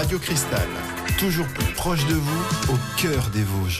Radio Cristal, toujours plus proche de vous, au cœur des Vosges.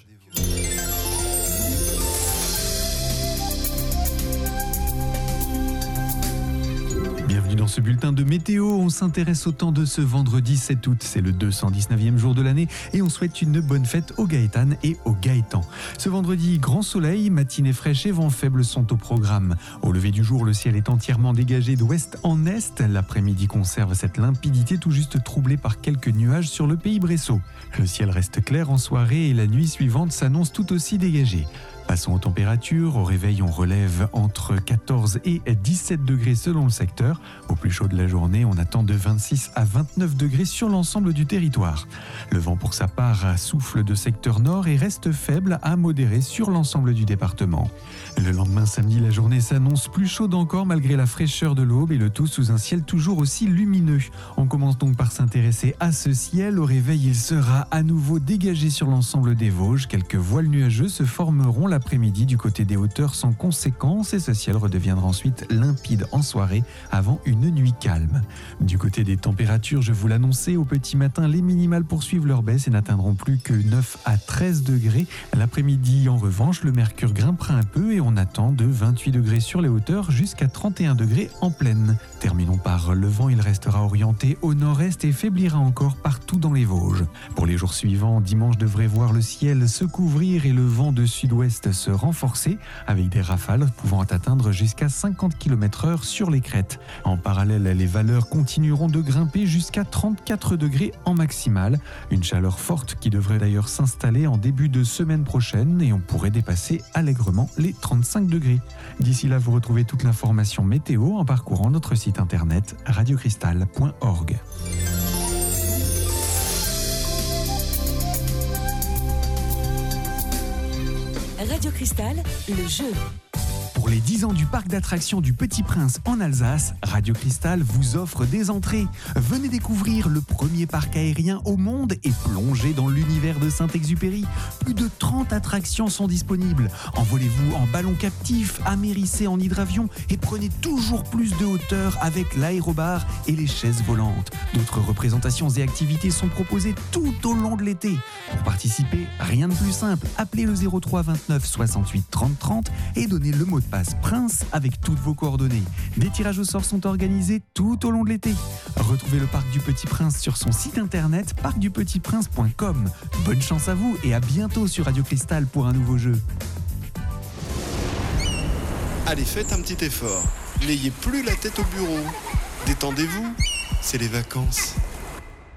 Bienvenue dans ce bulletin de météo. On s'intéresse au temps de ce vendredi 7 août. C'est le 219e jour de l'année et on souhaite une bonne fête aux Gaétanes et aux Gaétans. Ce vendredi, grand soleil, matinée fraîche et vents faibles sont au programme. Au lever du jour, le ciel est entièrement dégagé d'ouest en est. L'après-midi conserve cette limpidité tout juste troublée par quelques nuages sur le pays bressois. Le ciel reste clair en soirée et la nuit suivante s'annonce tout aussi dégagée. Passons aux températures. Au réveil, on relève entre 14 et 17 degrés selon le secteur. Au plus chaud de la journée, on attend de 26 à 29 degrés sur l'ensemble du territoire. Le vent, pour sa part, souffle de secteur nord et reste faible à modéré sur l'ensemble du département. Le lendemain, samedi, la journée s'annonce plus chaude encore malgré la fraîcheur de l'aube et le tout sous un ciel toujours aussi lumineux. On commence donc par s'intéresser à ce ciel. Au réveil, il sera à nouveau dégagé sur l'ensemble des Vosges. Quelques voiles nuageux se formeront l'après-midi du côté des hauteurs sans conséquence et ce ciel redeviendra ensuite limpide en soirée avant une nuit calme. Du côté des températures, je vous l'annonçais, au petit matin, les minimales poursuivent leur baisse et n'atteindront plus que 9 à 13 degrés. L'après-midi, en revanche, le mercure grimpera un peu et on attend de 28 degrés sur les hauteurs jusqu'à 31 degrés en plaine. Terminons par le vent, il restera orienté au nord-est et faiblira encore partout dans les Vosges. Pour les jours suivants, dimanche devrait voir le ciel se couvrir et le vent de sud-ouest se renforcer avec des rafales pouvant atteindre jusqu'à 50 km/h sur les crêtes. En parallèle, les valeurs continueront de grimper jusqu'à 34 degrés en maximale. Une chaleur forte qui devrait d'ailleurs s'installer en début de semaine prochaine et on pourrait dépasser allègrement les 35 degrés. D'ici là, vous retrouvez toute l'information météo en parcourant notre site internet radiocristal.org. Radio Cristal, le jeu. Pour les 10 ans du parc d'attractions du Petit Prince en Alsace, Radio Cristal vous offre des entrées. Venez découvrir le premier parc aérien au monde et plonger dans l'univers de Saint-Exupéry. Plus de 30 attractions sont disponibles. Envolez-vous en ballon captif, amérissez en hydravion et prenez toujours plus de hauteur avec l'aérobar et les chaises volantes. D'autres représentations et activités sont proposées tout au long de l'été. Pour participer, rien de plus simple. Appelez le 03 29 68 30 30 et donnez le mot de passe Prince avec toutes vos coordonnées. Des tirages au sort sont organisés tout au long de l'été. Retrouvez le Parc du Petit Prince sur son site internet parcdupetitprince.com. Bonne chance à vous et à bientôt sur Radio Cristal pour un nouveau jeu. Allez, faites un petit effort. N'ayez plus la tête au bureau. Détendez-vous, c'est les vacances.